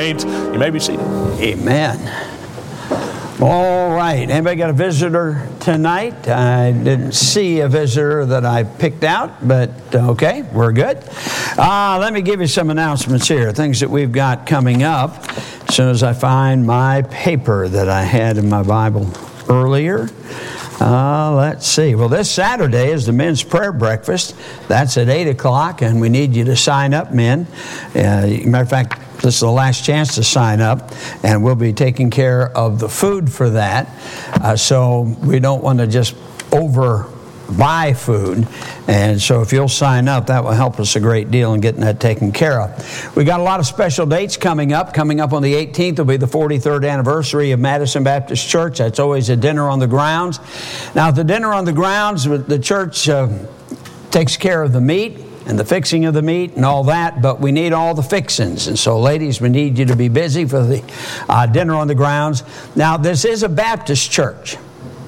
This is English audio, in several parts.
saints. You may be seated. Amen. All right. Anybody got a visitor tonight? I didn't see a visitor that I picked out, but okay, we're good. Let me give you some announcements here, things that we've got coming up. As soon as I find my paper that I had in my Bible earlier. Let's see. Well, this Saturday is the men's prayer breakfast. That's at 8 o'clock, and we need you to sign up, men. Matter of fact, this is the last chance to sign up, and we'll be taking care of the food for that. So we don't want to just buy food, and so if you'll sign up, that will help us a great deal in getting that taken care of. We got a lot of special dates coming up. Coming up on the 18th will be the 43rd anniversary of Madison Baptist Church. That's always a dinner on the grounds. Now, at the dinner on the grounds, the church takes care of the meat and the fixing of the meat and all that, but we need all the fixings. And so, ladies, we need you to be busy for the dinner on the grounds. Now, this is a Baptist church.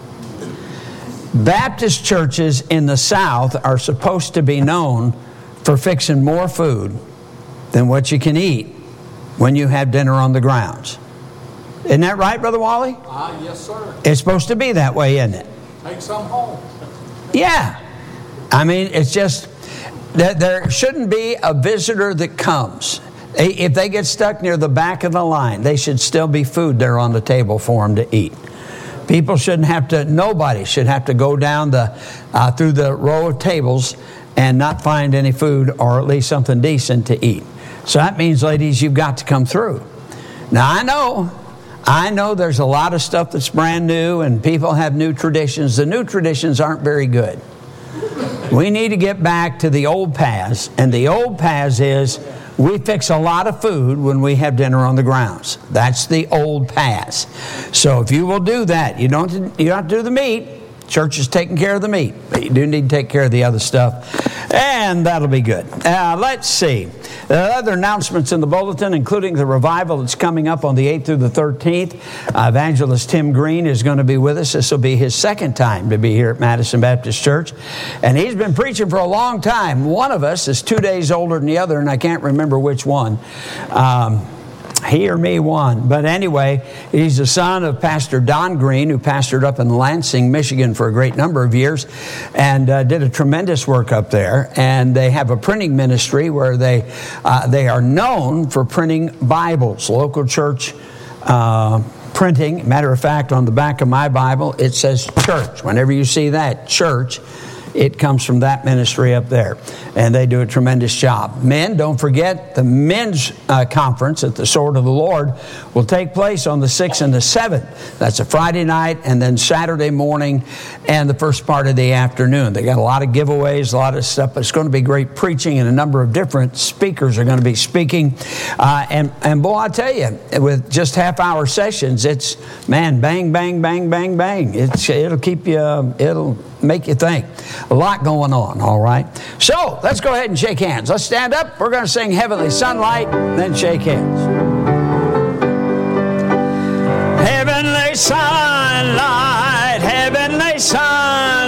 Baptist churches in the South are supposed to be known for fixing more food than what you can eat when you have dinner on the grounds. Isn't that right, Brother Wally? Yes, sir. It's supposed to be that way, isn't it? Take some home. Yeah. I mean, it's just that there shouldn't be a visitor that comes. If they get stuck near the back of the line, they should still be food there on the table for them to eat. People nobody should have to go down through the row of tables and not find any food or at least something decent to eat. So that means, ladies, you've got to come through. Now, I know there's a lot of stuff that's brand new and people have new traditions. The new traditions aren't very good. We need to get back to the old paths, and the old paths is we fix a lot of food when we have dinner on the grounds. That's the old paths. So if you will do that, you don't have to do the meat. Church is taking care of the meat, but you do need to take care of the other stuff, and that'll be good. Let's see. Other announcements in the bulletin, including the revival that's coming up on the 8th through the 13th. Evangelist Tim Green is going to be with us. This will be his second time to be here at Madison Baptist Church, and he's been preaching for a long time. One of us is 2 days older than the other, and I can't remember which one. He or me one. But anyway, he's the son of Pastor Don Green, who pastored up in Lansing, Michigan for a great number of years and did a tremendous work up there. And they have a printing ministry where they are known for printing Bibles, local church printing. Matter of fact, on the back of my Bible, it says church. Whenever you see that, church, it comes from that ministry up there. And they do a tremendous job. Men, don't forget, the men's conference at the Sword of the Lord will take place on the 6th and the 7th. That's a Friday night and then Saturday morning and the first part of the afternoon. They got a lot of giveaways, a lot of stuff. But it's going to be great preaching, and a number of different speakers are going to be speaking. And boy, I tell you, with just half-hour sessions, it's, man, bang, bang, bang, bang, bang. It'll keep you, it'll make you think. A lot going on, all right? So, let's go ahead and shake hands. Let's stand up. We're going to sing Heavenly Sunlight, then shake hands. Heavenly sunlight, heavenly sunlight.